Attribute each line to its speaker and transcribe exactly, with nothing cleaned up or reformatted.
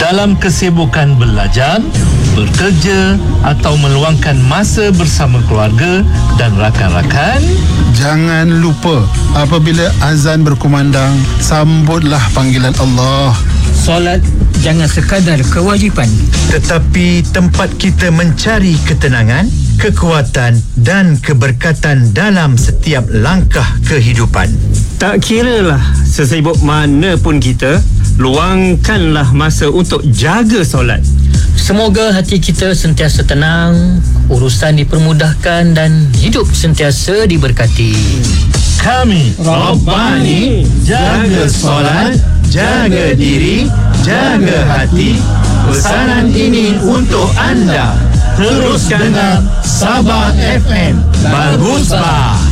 Speaker 1: Dalam kesibukan belajar, bekerja atau meluangkan masa bersama keluarga dan rakan-rakan,
Speaker 2: jangan lupa apabila azan berkumandang, sambutlah panggilan Allah.
Speaker 3: Solat jangan sekadar kewajipan,
Speaker 4: tetapi tempat kita mencari ketenangan, kekuatan dan keberkatan dalam setiap langkah kehidupan.
Speaker 5: Tak kiralah sesibuk mana pun kita, luangkanlah masa untuk jaga solat.
Speaker 3: Semoga hati kita sentiasa tenang, urusan dipermudahkan dan hidup sentiasa diberkati.
Speaker 1: Kami
Speaker 4: Rabbani, jaga solat, jaga diri, jaga hati. Pesanan ini untuk anda. Terus dengar Sabah F M. Bagus bah.